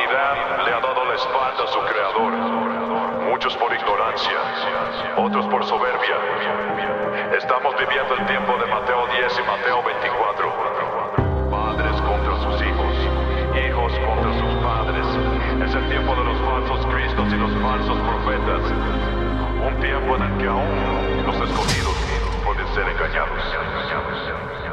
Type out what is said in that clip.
humanidad le ha dado la espalda a su creador. Muchos por ignorancia, otros por soberbia. Estamos viviendo el tiempo de Mateo 10 y Mateo 24. Padres contra sus hijos, hijos contra sus padres. Es el tiempo de los falsos cristos y los falsos profetas. Un tiempo en el que aún los escogidos pueden ser engañados.